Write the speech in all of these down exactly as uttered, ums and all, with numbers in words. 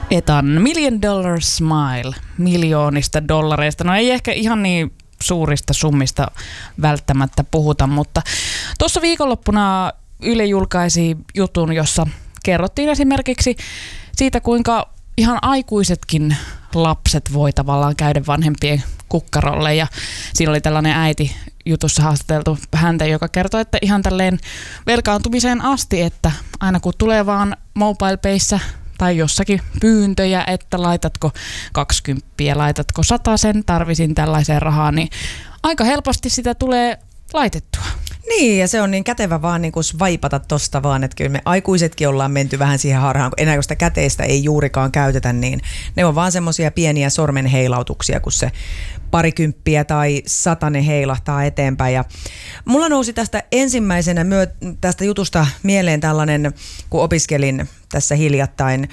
Etan Million Dollar Smile, miljoonista dollareista. No ei ehkä ihan niin suurista summista välttämättä puhuta, mutta tuossa viikonloppuna Yle julkaisi jutun, jossa kerrottiin esimerkiksi siitä, kuinka ihan aikuisetkin lapset voi tavallaan käydä vanhempien kukkarolle. Ja siinä oli tällainen äiti jutussa haastateltu häntä, joka kertoi, että ihan tälleen velkaantumiseen asti, että aina kun tulee vaan MobilePayssä tai jossakin pyyntöjä, että laitatko kaksikymppiä, laitatko satasen, tarvisin tällaiseen rahaa, niin aika helposti sitä tulee laitettua. Niin, ja se on niin kätevä vaan niin kuin vaipata tosta vaan, että kyllä me aikuisetkin ollaan menty vähän siihen harhaan, kun enää kun sitä käteistä ei juurikaan käytetä, niin ne on vaan semmoisia pieniä sormenheilautuksia, kun se parikymppiä tai satanen heilahtaa eteenpäin. Ja mulla nousi tästä ensimmäisenä myö, tästä jutusta mieleen tällainen, kun opiskelin tässä hiljattain,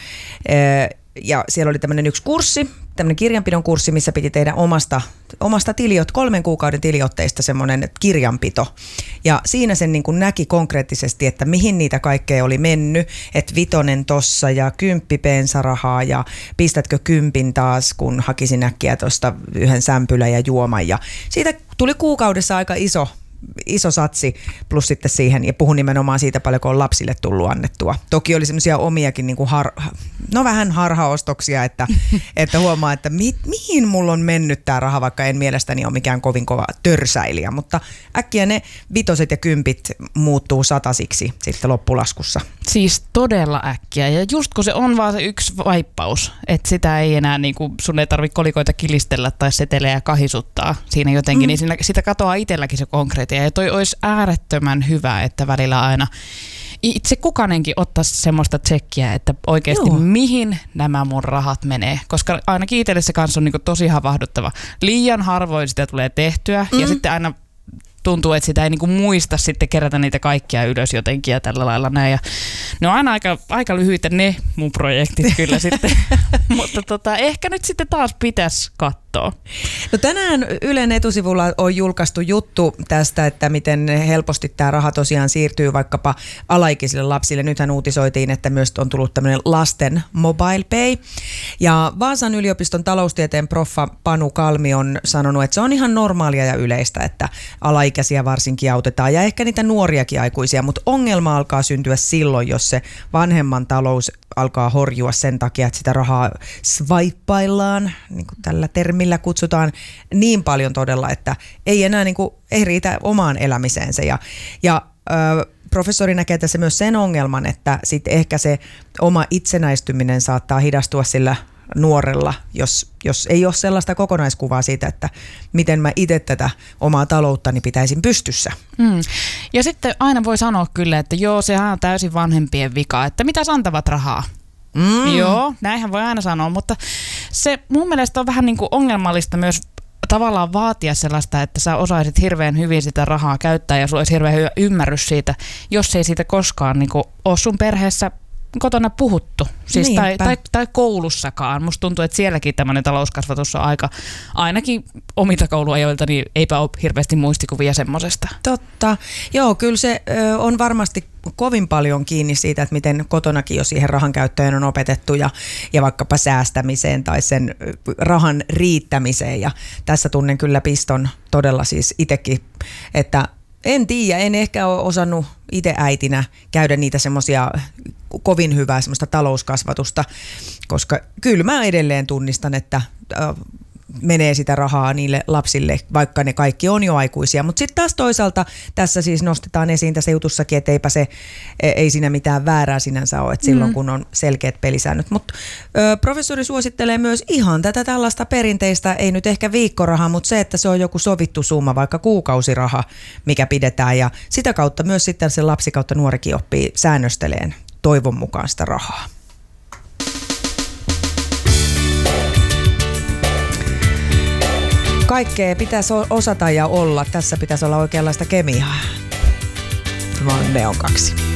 ja siellä oli tämmöinen yksi kurssi, tämmöinen kirjanpidon kurssi, missä piti tehdä omasta, omasta tiliot, kolmen kuukauden tiliotteista semmoinen kirjanpito. Ja siinä sen niin kuin näki konkreettisesti, että mihin niitä kaikkea oli mennyt, että vitonen tossa ja kymppi bensarahaa ja pistätkö kympin taas, kun hakisin äkkiä tuosta yhden sämpylän ja juoman. Ja siitä tuli kuukaudessa aika iso iso satsi plus sitten siihen, ja puhun nimenomaan siitä paljon, kun on lapsille tullut annettua. Toki oli semmoisia omiakin niin kuin har, no vähän harhaostoksia, että, että huomaa, että mi, mihin mulla on mennyt tämä raha, vaikka en mielestäni ole mikään kovin kova törsäilijä, mutta äkkiä ne vitoset ja kympit muuttuu satasiksi sitten loppulaskussa. Siis todella äkkiä, ja just kun se on vaan se yksi vaippaus, että sitä ei enää, niin kuin, sun ei tarvitse kolikoita kilistellä tai setelejä kahisuttaa siinä jotenkin, mm. niin siinä, sitä katoaa itselläkin se konkreettia. Ja toi olisi äärettömän hyvä, että välillä aina itse kukainenkin ottaisi semmoista tsekkiä, että oikeasti Joo. mihin nämä mun rahat menee. Koska ainakin itselle se kanssa on niin kuin tosi havahduttava. Liian harvoin sitä tulee tehtyä mm. ja sitten aina tuntuu, että sitä ei niinku muista sitten kerätä niitä kaikkia ylös jotenkin ja tällä lailla näin. Ja ne on aina aika, aika lyhyitä ne mun projektit kyllä sitten, mutta tota, ehkä nyt sitten taas pitäisi katsoa. No tänään Ylen etusivulla on julkaistu juttu tästä, että miten helposti tämä raha tosiaan siirtyy vaikkapa alaikäisille lapsille. Nythän uutisoitiin, että myös on tullut tämmöinen lasten MobilePay. Ja Vaasan yliopiston taloustieteen proffa Panu Kalmi on sanonut, että se on ihan normaalia ja yleistä, että alaikäisiä varsinkin autetaan ja ehkä niitä nuoriakin aikuisia, mutta ongelma alkaa syntyä silloin, jos se vanhemman talous alkaa horjua sen takia, että sitä rahaa swipeillaan, niin kuin tällä termillä kutsutaan, niin paljon todella, että ei enää niin kuin, ei riitä omaan elämiseensä. Ja, ja ö, professori näkee tässä myös sen ongelman, että sitten ehkä se oma itsenäistyminen saattaa hidastua sillä nuorella, jos, jos ei ole sellaista kokonaiskuvaa siitä, että miten mä itse tätä omaa talouttani pitäisin pystyssä. Mm. Ja sitten aina voi sanoa kyllä, että joo, sehän on täysin vanhempien vika, että mitä antavat rahaa. Mm. Joo, näinhän voi aina sanoa, mutta se mun mielestä on vähän niin kuin ongelmallista myös tavallaan vaatia sellaista, että sä osaisit hirveän hyvin sitä rahaa käyttää ja sulla olisi hirveän hyvä ymmärrys siitä, jos ei siitä koskaan niin kuin ole sun perheessä kotona puhuttu, siis tai, tai, tai koulussakaan. Musta tuntuu, että sielläkin tämmöinen talouskasvatus on aika, ainakin omilta kouluajoilta, niin eipä ole hirveästi muistikuvia semmosesta. Totta. Joo, kyllä se ö, on varmasti kovin paljon kiinni siitä, että miten kotonakin jo siihen rahan käyttöön on opetettu ja, ja vaikkapa säästämiseen tai sen rahan riittämiseen. Ja tässä tunnen kyllä piston todella siis itsekin, että en tiedä, en ehkä ole osannut itse äitinä käydä niitä semmoisia kovin hyvää semmoista talouskasvatusta, koska kyllä mä edelleen tunnistan, että äh, menee sitä rahaa niille lapsille, vaikka ne kaikki on jo aikuisia. Mutta sitten taas toisaalta tässä siis nostetaan esiin tässä jutussakin, että eipä se, ei siinä mitään väärää sinänsä ole, että silloin mm. kun on selkeät pelisäännöt. Mutta professori suosittelee myös ihan tätä tällaista perinteistä, ei nyt ehkä viikkoraha, mutta se, että se on joku sovittu summa, vaikka kuukausiraha, mikä pidetään. Ja sitä kautta myös sitten se lapsi kautta nuorikin oppii säännösteleen toivon mukaan sitä rahaa. Kaikkea pitäisi osata ja olla. Tässä pitäisi olla oikeanlaista kemiaa. Mä olen Neon kaksi.